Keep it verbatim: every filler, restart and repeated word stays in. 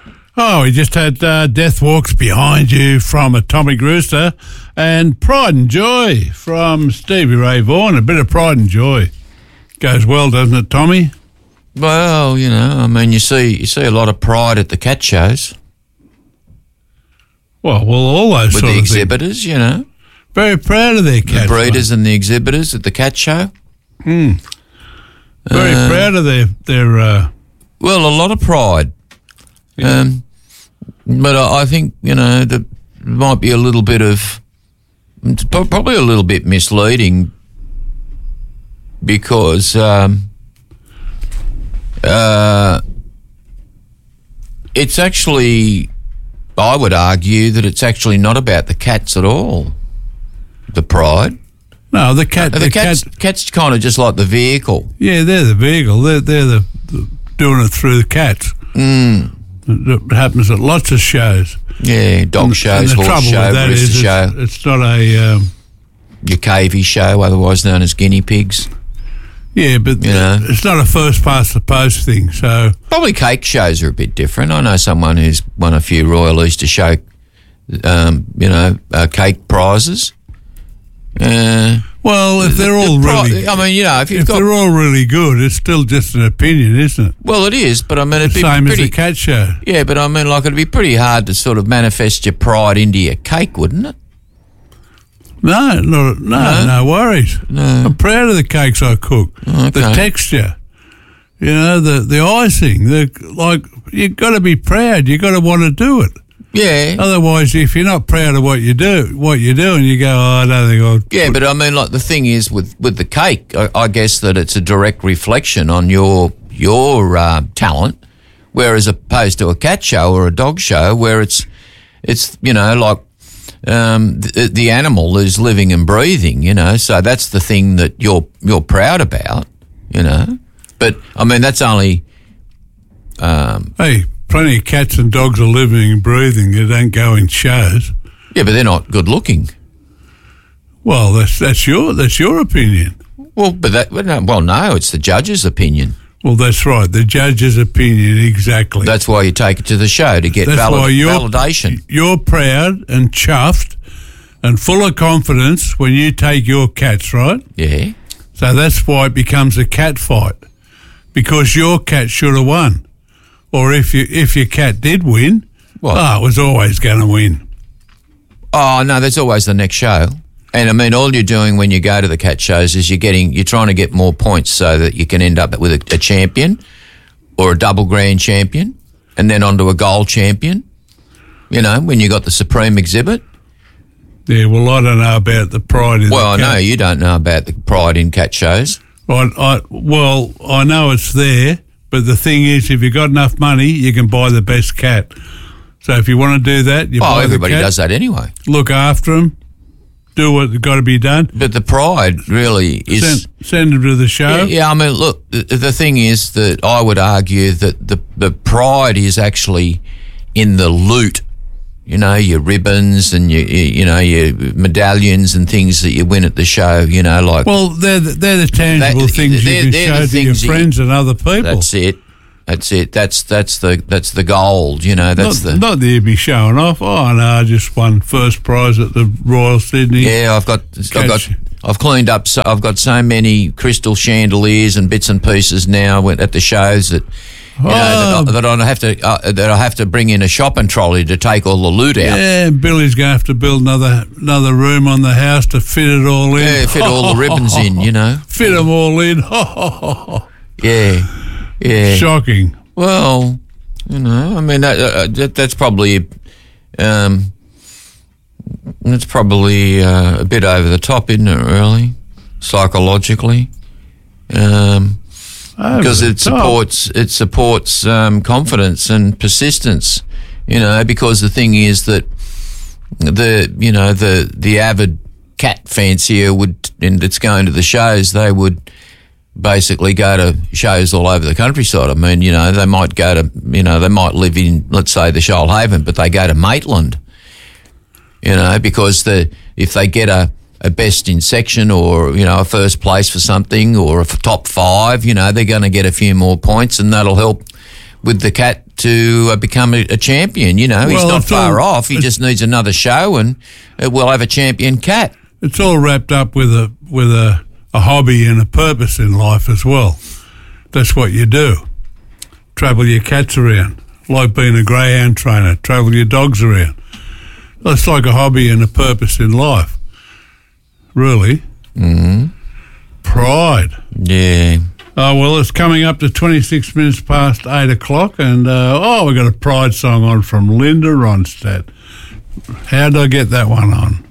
Oh, we just had uh, Death Walks Behind You from Atomic Rooster and Pride and Joy from Stevie Ray Vaughan. A bit of Pride and Joy. Goes well, doesn't it, Tommy? Well, you know, I mean, you see you see a lot of pride at the cat shows. Well, well, all those With sort the of exhibitors, things. you know. Very proud of their cats. The breeders mate. and the exhibitors at the cat show. Hmm. Very Uh, proud of their... their uh, Well, a lot of pride. Yeah. Um, but I, I think, you know, there might be a little bit of, it's pro- probably a little bit misleading because um, uh, it's actually, I would argue that it's actually not about the cats at all, the pride. no, the cat... The, the cats, cat, cats kind of just like the vehicle. yeah, they're the vehicle. They're, they're the, the doing it through the cats. Mm. It happens at lots of shows. Yeah, dog And- shows, and the horse trouble show, with that rooster is show. it's, it's not a... Um, Your cavey show, otherwise known as guinea pigs. yeah, but You know. it's not a first past the post thing, so... Probably cake shows are a bit different. I know someone who's won a few Royal Easter Show, um, you know, uh, cake prizes. Uh, Well, if they're all the pri- really... I mean, you know, if you've if got... they're all really good, it's still just an opinion, isn't it? Well, it is, but I mean, it'd be Same pretty... as a cat show. Yeah, but I mean, like, it'd be pretty hard to sort of manifest your pride into your cake, wouldn't it? No, no, no, No? no worries. No. I'm proud of the cakes I cook. Okay. The texture, you know, the the icing. The like, you've got to be proud. You've got to want to do it. Yeah. Otherwise, if you're not proud of what you do, what you do, and you go, oh, I don't think I'll. Yeah, but I mean, like, the thing is with, with the cake, I, I guess that it's a direct reflection on your your uh, talent, whereas opposed to a cat show or a dog show where it's it's you know like um, the, the animal is living and breathing, you know. So that's the thing that you're you're proud about, you know. But I mean, that's only um, Hey, plenty of cats and dogs are living and breathing. They don't go in shows. yeah, but they're not good looking. Well, that's that's your that's your opinion. Well, but that well, no, well, no, it's the judge's opinion. Well, that's right. The judge's opinion, exactly. That's why you take it to the show to get That's valid, why you're, validation. You're proud and chuffed and full of confidence when you take your cats, right? Yeah. So that's why it becomes a cat fight, because your cat should have won. Or if you if your cat did win, What? oh, it was always going to win. Oh no, there's always the next show. And I mean, all you're doing when you go to the cat shows is you're getting, you're trying to get more points so that you can end up with a, a champion or a double grand champion, and then onto a gold champion. You know, when you got the supreme exhibit. Yeah, well, I don't know about the pride in Well, I the know cat. you don't know about the pride in cat shows. I, I, well, I know it's there, but the thing is, if you've got enough money, you can buy the best cat. So if you want to do that, you Oh, buy everybody the cat, does that anyway. look after them, do what's got to be done, But the pride really is. send, send them to the show. Yeah, yeah, I mean, look, the, the thing is that I would argue that the, the pride is actually in the loot. You know, your ribbons and your, you know, your medallions and things that you win at the show, you know, like... Well, they're the, they're the tangible That- things they're- you can they're show the to your things that you- friends and other people. That's it. That's it. That's that's the that's the gold, you know, that's not, the... not that you'd be showing off. Oh, no, I just won first prize at the Royal Sydney. Yeah, I've got, I've got, Catch. I've cleaned up. So I've got so many crystal chandeliers and bits and pieces now at the shows that, you know, Oh. that, I, that I have to uh, that I have to bring in a shopping trolley to take all the loot out. Yeah, and Billy's going to have to build another another room on the house to fit it all in. Yeah, fit all the ribbons in, you know. Fit them all in. Yeah, yeah. Shocking. Well, you know, I mean that, uh, that that's probably um, that's probably uh, a bit over the top, isn't it? Really, psychologically, um, Over because the it top. supports it supports um, confidence and persistence. You know, because the thing is that the you know the the avid cat fancier would, and that's going to the shows, they would basically go to shows all over the countryside. I mean, you know, they might go to, you know, they might live in, let's say, the Shoalhaven, but they go to Maitland, you know, because the if they get a, a best in section or, you know, a first place for something or a f- top five, you know, they're going to get a few more points, and that'll help with the cat to uh, become a, a champion. You know, he's Well, not it's far all- off. He just needs another show, and uh, we'll have a champion cat. It's all wrapped up with a with a, a hobby and a purpose in life as well. That's what you do. Travel your cats around, like being a greyhound trainer. Travel your dogs around. That's like a hobby and a purpose in life. Really. Mm-hmm. Pride. Yeah. Oh, well, it's coming up to twenty-six minutes past eight o'clock, and, uh, oh, we've got a Pride song on from Linda Ronstadt. How did I get that one on?